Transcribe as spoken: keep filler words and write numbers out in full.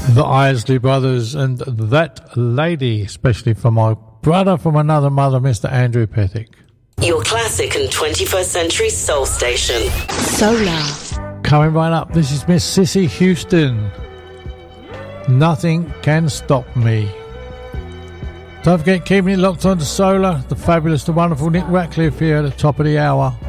The Isley Brothers and That Lady, especially for my brother from another mother, Mister Andrew Pethick. Your classic and twenty-first century soul station. Solar. Coming right up, this is Miss Cissy Houston. Nothing Can Stop Me. Don't forget, keeping it locked on to Solar, the fabulous, the wonderful Nick Ratcliffe here at the top of the hour.